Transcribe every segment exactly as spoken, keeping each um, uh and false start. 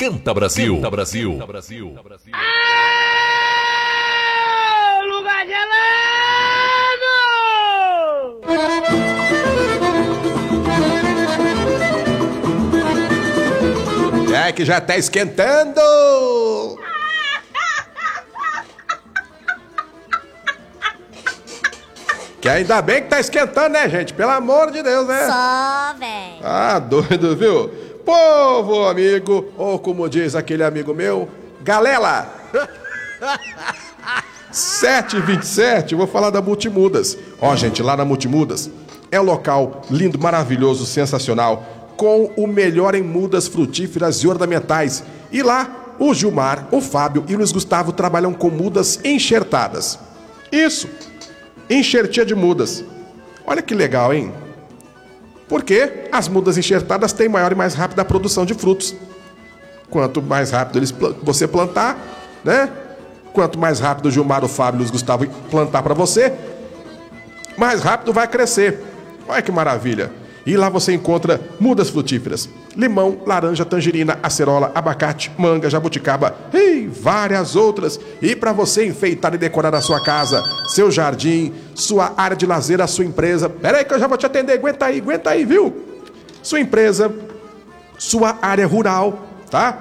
Canta Brasil. Canta Brasil. Canta Brasil. Ah, lugar gelado! É que já tá esquentando! Que ainda bem que tá esquentando, né, gente? Pelo amor de Deus, né? Só, véi. Ah, doido, viu? Povo amigo, ou como diz aquele amigo meu, galera! sete e vinte e sete, vou falar da Multimudas. Ó, gente, lá na Multimudas é um local lindo, maravilhoso, sensacional, com o melhor em mudas frutíferas e ornamentais. E lá, o Gilmar, o Fábio e o Luiz Gustavo trabalham com mudas enxertadas. Isso! Enxertia de mudas. Olha que legal, hein? Porque as mudas enxertadas têm maior e mais rápida produção de frutos. Quanto mais rápido eles você plantar, né? Quanto mais rápido o Gilmar, o Fábio e o Luiz Gustavo plantar para você, mais rápido vai crescer. Olha que maravilha. E lá você encontra mudas frutíferas: limão, laranja, tangerina, acerola, abacate, manga, jabuticaba e várias outras. E para você enfeitar e decorar a sua casa, seu jardim, sua área de lazer, a sua empresa. Pera aí que eu já vou te atender, aguenta aí, aguenta aí, viu? Sua empresa, sua área rural, tá?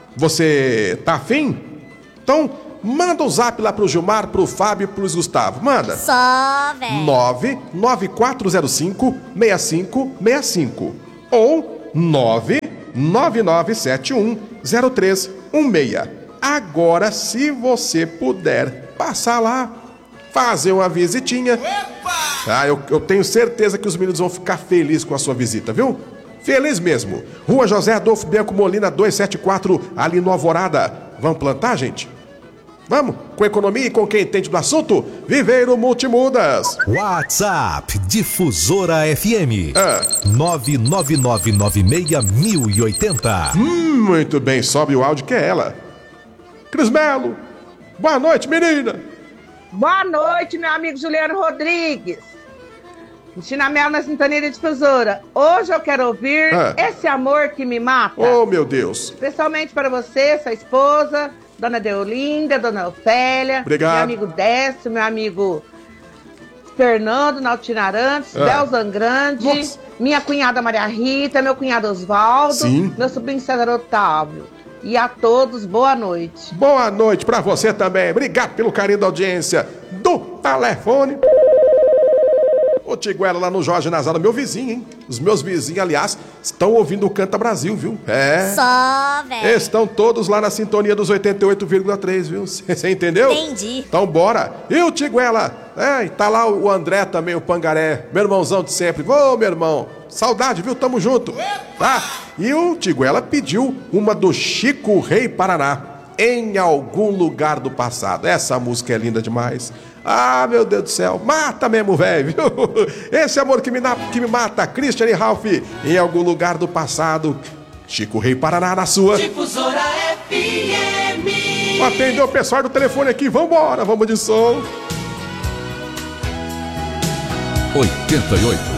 Você tá afim? Então, manda um zap lá pro Gilmar, pro Fábio e pro Luiz Gustavo. Manda. Só, velho. nove nove quatro zero cinco seis cinco seis cinco ou nove nove nove sete um zero três um seis. Agora, se você puder passar lá, fazer uma visitinha. Ah, eu, eu tenho certeza que os meninos vão ficar felizes com a sua visita, viu? Feliz mesmo. Rua José Adolfo Bianco Molina duzentos e setenta e quatro, ali no Alvorada. Vamos plantar, gente? Vamos? Com economia e com quem entende do assunto? Viveiro Multimudas. WhatsApp Difusora F M. Ah. nove nove nove nove seis mil e oitenta. Hum, muito bem, sobe o áudio que é ela. Cris Melo. Boa noite, menina. Boa noite, meu amigo Juliano Rodrigues. Cristina Melo na sintonia da Difusora. Hoje eu quero ouvir Ah. Esse Amor Que Me Mata. Oh, meu Deus. Especialmente para você, sua esposa, Dona Deolinda, Dona Ofélia. Obrigado. Meu amigo Décio, meu amigo Fernando Nautinarantes, Ah. Bel Zangrande, Nossa. minha cunhada Maria Rita, meu cunhado Osvaldo, Sim. meu sobrinho César Otávio. E a todos, boa noite. Boa noite pra você também. Obrigado pelo carinho da audiência do telefone. Ô, Tiguela, lá no Jorge Nazaré, meu vizinho, hein? Os meus vizinhos, aliás, estão ouvindo o Canta Brasil, viu? É. Só, velho. Estão todos lá na sintonia dos oitenta e oito vírgula três, viu? Você entendeu? Entendi. Então bora. E o Tiguela? É, e tá lá o André também, o Pangaré, meu irmãozão de sempre. Ô, meu irmão, saudade, viu? Tamo junto. Tá? E o Tiguela pediu uma do Chico Rei Paraná, Em Algum Lugar do Passado. Essa música é linda demais. Ah, meu Deus do céu, mata mesmo, velho, viu? Esse amor que me, na, que me mata, Christian e Ralph, Em Algum Lugar do Passado. Chico Rei Paraná na sua. Difusora F M. Atendeu o pessoal do telefone aqui, vambora, vamos de som. oitenta e oito.